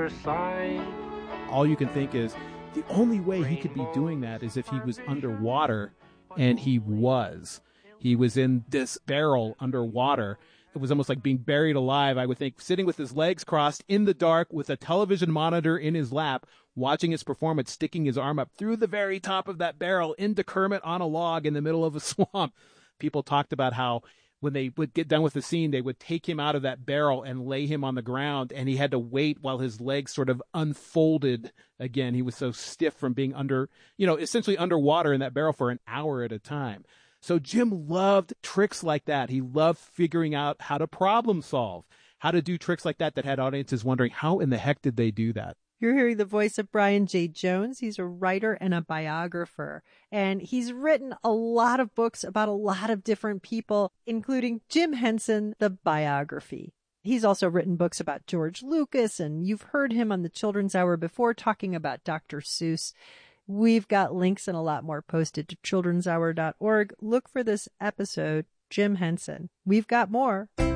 other side. All you can think is the only way he could be doing that is if he was underwater, and he was. He was in this barrel underwater. It was almost like being buried alive, I would think, sitting with his legs crossed in the dark with a television monitor in his lap, watching his performance, sticking his arm up through the very top of that barrel into Kermit on a log in the middle of a swamp. People talked about how when they would get done with the scene, they would take him out of that barrel and lay him on the ground, and he had to wait while his legs sort of unfolded again. He was so stiff from being essentially underwater in that barrel for an hour at a time. So Jim loved tricks like that. He loved figuring out how to problem solve, how to do tricks like that had audiences wondering, how in the heck did they do that? You're hearing the voice of Brian J. Jones. He's a writer and a biographer, and he's written a lot of books about a lot of different people, including Jim Henson, the biography. He's also written books about George Lucas, and you've heard him on the Children's Hour before talking about Dr. Seuss. We've got links and a lot more posted to childrenshour.org. Look for this episode, Jim Henson. We've got more.